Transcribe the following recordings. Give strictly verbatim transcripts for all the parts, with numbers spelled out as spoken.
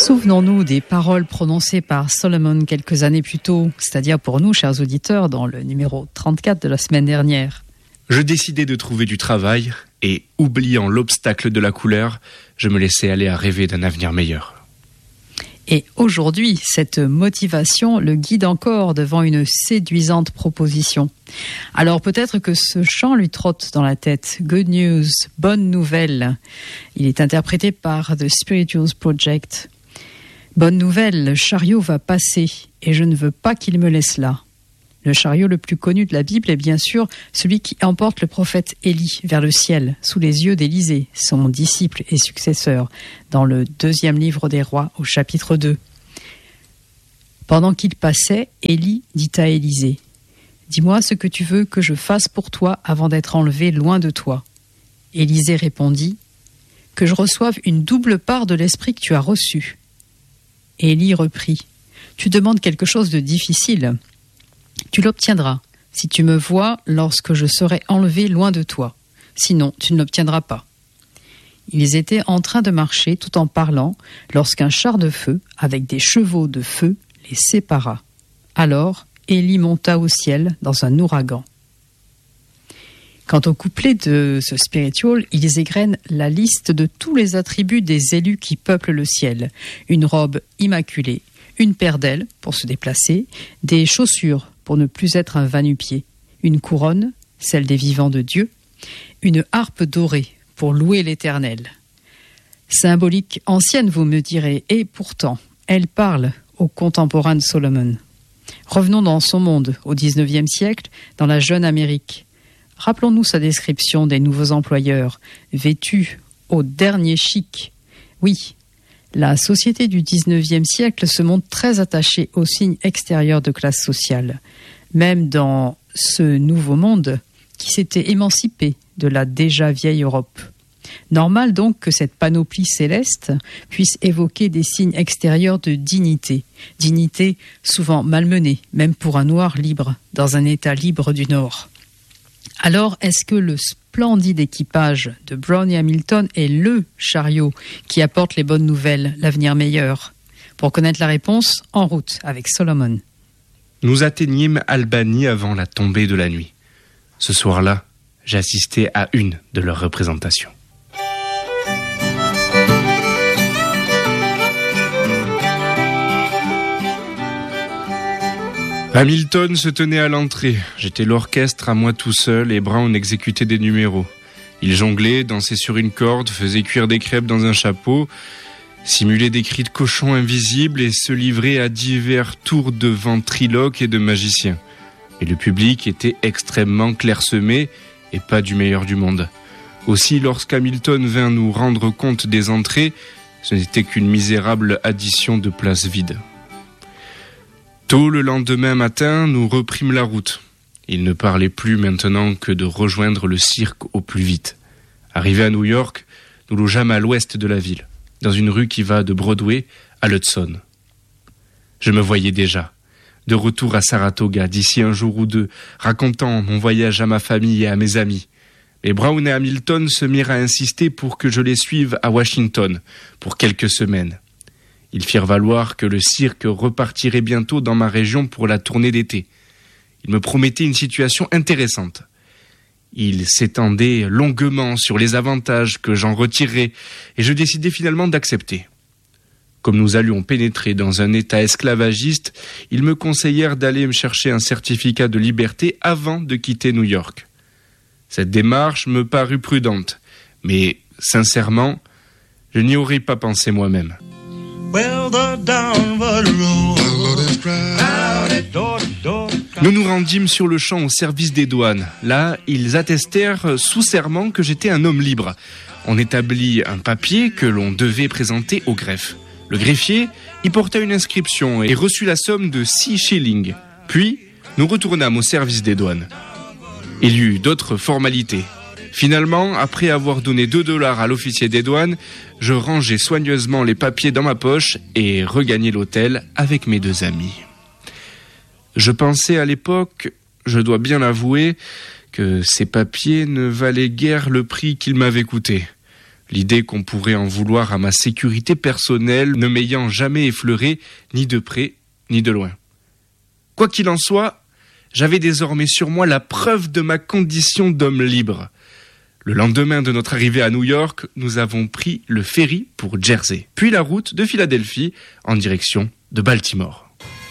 Souvenons-nous des paroles prononcées par Solomon quelques années plus tôt, c'est-à-dire pour nous, chers auditeurs, dans le numéro trente-quatre de la semaine dernière. Je décidai de trouver du travail et, oubliant l'obstacle de la couleur, je me laissais aller à rêver d'un avenir meilleur. Et aujourd'hui, cette motivation le guide encore devant une séduisante proposition. Alors peut-être que ce chant lui trotte dans la tête. Good news, bonne nouvelle. Il est interprété par The Spirituals Project. Bonne nouvelle, le chariot va passer et je ne veux pas qu'il me laisse là. Le chariot le plus connu de la Bible est bien sûr celui qui emporte le prophète Élie vers le ciel, sous les yeux d'Élisée, son disciple et successeur, dans le deuxième livre des rois, au chapitre deux. Pendant qu'il passait, Élie dit à Élisée, « Dis-moi ce que tu veux que je fasse pour toi avant d'être enlevé loin de toi. » Élisée répondit, « Que je reçoive une double part de l'esprit que tu as reçu. » Élie reprit, « Tu demandes quelque chose de difficile. » Tu l'obtiendras si tu me vois lorsque je serai enlevé loin de toi. Sinon, tu ne l'obtiendras pas. Ils étaient en train de marcher tout en parlant lorsqu'un char de feu, avec des chevaux de feu, les sépara. Alors, Élie monta au ciel dans un ouragan. Quant au couplet de ce spiritual, ils égrènent la liste de tous les attributs des élus qui peuplent le ciel. Une robe immaculée, une paire d'ailes pour se déplacer, des chaussures pour ne plus être un va-nu-pied, une couronne, celle des vivants de Dieu, une harpe dorée pour louer l'Éternel. Symbolique ancienne, vous me direz, et pourtant, elle parle au contemporain de Solomon. Revenons dans son monde, au dix-neuvième siècle, dans la jeune Amérique. Rappelons-nous sa description des nouveaux employeurs, vêtus au dernier chic. Oui, la société du dix-neuvième siècle se montre très attachée aux signes extérieurs de classe sociale, même dans ce nouveau monde qui s'était émancipé de la déjà vieille Europe. Normal donc que cette panoplie céleste puisse évoquer des signes extérieurs de dignité, dignité souvent malmenée, même pour un noir libre, dans un état libre du Nord. Alors, est-ce que le splendide équipage de Brown et Hamilton est le chariot qui apporte les bonnes nouvelles, l'avenir meilleur? Pour connaître la réponse, en route avec Solomon. Nous atteignîmes Albany avant la tombée de la nuit. Ce soir-là, j'assistais à une de leurs représentations. Hamilton se tenait à l'entrée. J'étais l'orchestre à moi tout seul et Brown exécutait des numéros. Il jonglait, dansait sur une corde, faisait cuire des crêpes dans un chapeau, simulait des cris de cochons invisibles et se livrait à divers tours de ventriloque et de magicien. Et le public était extrêmement clairsemé et pas du meilleur du monde. Aussi, lorsqu'Hamilton vint nous rendre compte des entrées, ce n'était qu'une misérable addition de places vides. Tôt le lendemain matin, nous reprîmes la route. Il ne parlait plus maintenant que de rejoindre le cirque au plus vite. Arrivés à New York, nous logeâmes à l'ouest de la ville, dans une rue qui va de Broadway à l'Hudson. Je me voyais déjà, de retour à Saratoga d'ici un jour ou deux, racontant mon voyage à ma famille et à mes amis. Mais Brown et Hamilton se mirent à insister pour que je les suive à Washington pour quelques semaines. Ils firent valoir que le cirque repartirait bientôt dans ma région pour la tournée d'été. Ils me promettaient une situation intéressante. Ils s'étendaient longuement sur les avantages que j'en retirerais et je décidai finalement d'accepter. Comme nous allions pénétrer dans un état esclavagiste, ils me conseillèrent d'aller me chercher un certificat de liberté avant de quitter New York. Cette démarche me parut prudente, mais sincèrement, je n'y aurais pas pensé moi-même. Nous nous rendîmes sur le champ au service des douanes. Là, ils attestèrent sous serment que j'étais un homme libre. On établit un papier que l'on devait présenter au greffe. Le greffier y porta une inscription et reçut la somme de six shillings. Puis, nous retournâmes au service des douanes. Il y eut d'autres formalités. Finalement, après avoir donné deux dollars à l'officier des douanes, je rangeai soigneusement les papiers dans ma poche et regagnai l'hôtel avec mes deux amis. Je pensais à l'époque, je dois bien l'avouer, que ces papiers ne valaient guère le prix qu'ils m'avaient coûté. L'idée qu'on pourrait en vouloir à ma sécurité personnelle ne m'ayant jamais effleuré, ni de près, ni de loin. Quoi qu'il en soit, j'avais désormais sur moi la preuve de ma condition d'homme libre. Le lendemain de notre arrivée à New York, nous avons pris le ferry pour Jersey, puis la route de Philadelphie en direction de Baltimore.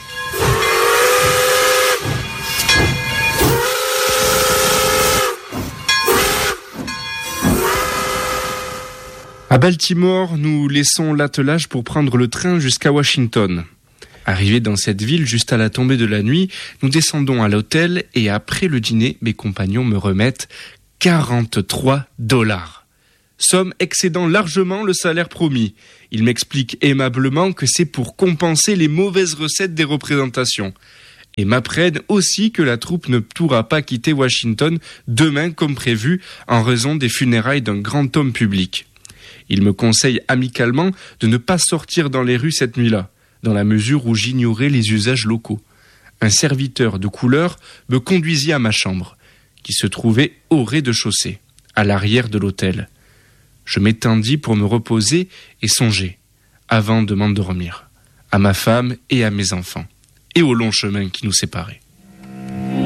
À Baltimore, nous laissons l'attelage pour prendre le train jusqu'à Washington. Arrivés dans cette ville juste à la tombée de la nuit, nous descendons à l'hôtel et après le dîner, mes compagnons me remettent quarante-trois dollars. Somme excédant largement le salaire promis. Ils m'expliquent aimablement que c'est pour compenser les mauvaises recettes des représentations. Et m'apprennent aussi que la troupe ne pourra pas quitter Washington demain comme prévu en raison des funérailles d'un grand homme public. Il me conseille amicalement de ne pas sortir dans les rues cette nuit-là, dans la mesure où j'ignorais les usages locaux. Un serviteur de couleur me conduisit à ma chambre, qui se trouvait au rez-de-chaussée, à l'arrière de l'hôtel. Je m'étendis pour me reposer et songer, avant de m'endormir, à ma femme et à mes enfants, et au long chemin qui nous séparait.